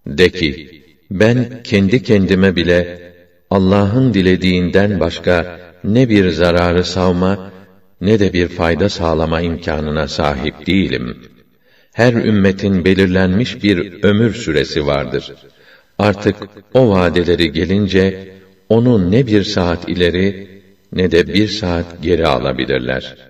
De ki, ben kendi kendime bile Allah'ın dilediğinden başka ne bir zararı savma, ne de bir fayda sağlama imkânına sahip değilim. Her ümmetin belirlenmiş bir ömür süresi vardır. Artık o vadeleri gelince, onu ne bir saat ileri, ne de bir saat geri alabilirler.